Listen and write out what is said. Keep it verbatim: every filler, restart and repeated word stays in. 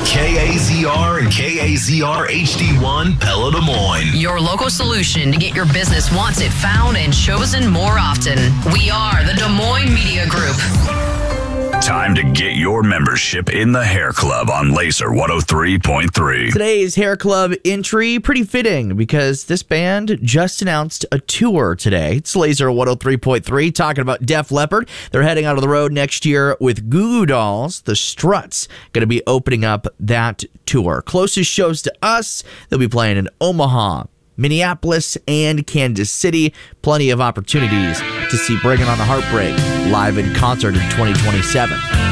K A Z R and K A Z R H D one Pella Des Moines. Your local solution to get your business wanted, found, and chosen more often. We are the Des Moines Media Group. Time to get your membership in the Hair Club on Laser one oh three point three. Today's Hair Club entry, pretty fitting because this band just announced a tour today. It's Laser one oh three point three talking about Def Leppard. They're heading out on the road next year with Goo Goo Dolls. The Struts going to be opening up that tour. Closest shows to us, they'll be playing in Omaha, Minneapolis, and Kansas City. Plenty of opportunities to see Bringing on the Heartbreak live in concert in twenty twenty-seven.